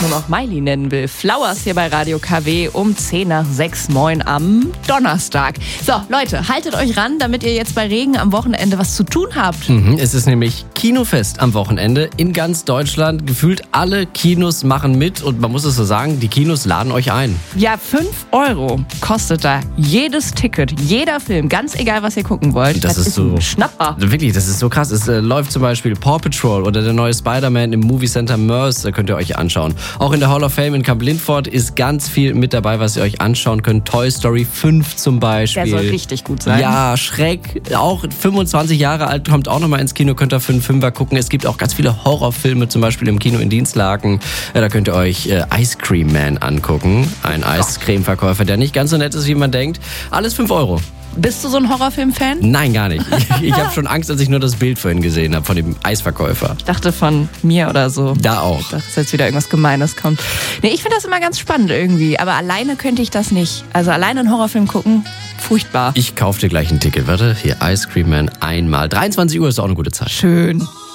nur noch Miley nennen will. Flowers hier bei Radio KW um 10 nach 6 moin am Donnerstag. So, Leute, haltet euch ran, damit ihr jetzt bei Regen am Wochenende was zu tun habt. Es ist nämlich Kinofest am Wochenende in ganz Deutschland. Gefühlt alle Kinos machen mit und man muss es so sagen, die Kinos laden euch ein. Ja, 5 € kostet da jedes Ticket, jeder Film, ganz egal, was ihr gucken wollt. Das ist so ein Schnapper. Wirklich, das ist so krass. Es läuft zum Beispiel Paw Patrol oder der neue Spider-Man im Movie Center Merz. Da könnt ihr euch anschauen. Auch in der Hall of Fame in Kamp-Lintfort ist ganz viel mit dabei, was ihr euch anschauen könnt. Toy Story 5 zum Beispiel. Der soll richtig gut sein. Ja, Schreck, auch 25 Jahre alt, kommt auch nochmal ins Kino, könnt ihr für einen Fünfer gucken. Es gibt auch ganz viele Horrorfilme, zum Beispiel im Kino in Dienstlaken. Da könnt ihr euch Ice Cream Man angucken. Ein Eiscreme-Verkäufer, der nicht ganz so nett ist, wie man denkt. Alles 5 €. Bist du so ein Horrorfilm-Fan? Nein, gar nicht. Ich habe schon Angst, als ich nur das Bild vorhin gesehen habe von dem Eisverkäufer. Ich dachte von mir oder so. Da auch. Ich dachte, dass jetzt wieder irgendwas Gemeines kommt. Nee, ich finde das immer ganz spannend irgendwie. Aber alleine könnte ich das nicht. Also alleine einen Horrorfilm gucken, furchtbar. Ich kaufe dir gleich ein Ticket. Warte, hier Ice Cream Man einmal. 23 Uhr ist auch eine gute Zeit. Schön.